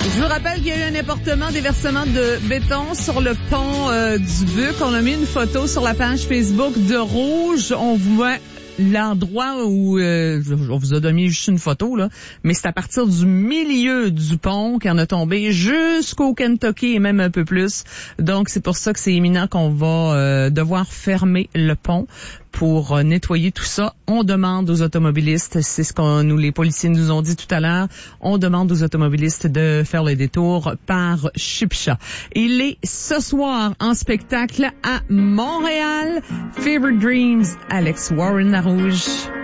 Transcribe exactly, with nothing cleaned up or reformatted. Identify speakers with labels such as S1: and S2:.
S1: Je vous rappelle qu'il y a eu un apportement, déversement de béton sur le pont euh, du Buc. On a mis une photo sur la page Facebook de Rouge. On voit l'endroit où euh, on vous a donné juste une photo, là, mais c'est à partir du milieu du pont qu'il en a tombé jusqu'au Kentucky et même un peu plus. Donc, c'est pour ça que c'est imminent qu'on va euh, devoir fermer le pont pour euh, nettoyer tout ça. On demande aux automobilistes, c'est ce qu'on nous les policiers nous ont dit tout à l'heure, on demande aux automobilistes de faire le détour par Shipsha. Il est ce soir en spectacle à Montréal. Fever Dreams, Alex Warren à Rouge.